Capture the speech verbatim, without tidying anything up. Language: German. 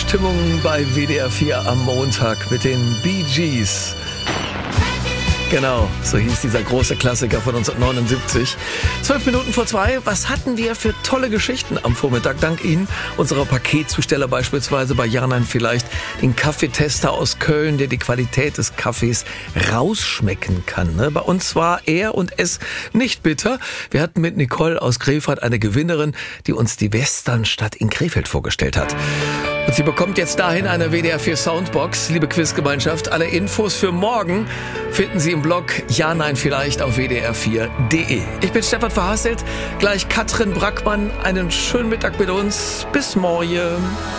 Stimmung bei W D R vier am Montag mit den Bee Gees. Genau, so hieß dieser große Klassiker von neunzehnhundertneunundsiebzig. Zwölf Minuten vor zwei, was hatten wir für tolle Geschichten am Vormittag? Dank Ihnen, unserer Paketzusteller beispielsweise bei Ja, Nein, Vielleicht, den Kaffeetester aus Köln, der die Qualität des Kaffees rausschmecken kann. Ne? Bei uns war er und es nicht bitter. Wir hatten mit Nicole aus Krefeld eine Gewinnerin, die uns die Westernstadt in Krefeld vorgestellt hat. Und sie bekommt jetzt dahin eine W D R vier Soundbox. Liebe Quizgemeinschaft, alle Infos für morgen finden Sie im Blog Ja, Nein, Vielleicht auf W D R vier Punkt de. Ich bin Stefan Verhasselt, gleich Katrin Brackmann. Einen schönen Mittag mit uns. Bis morgen.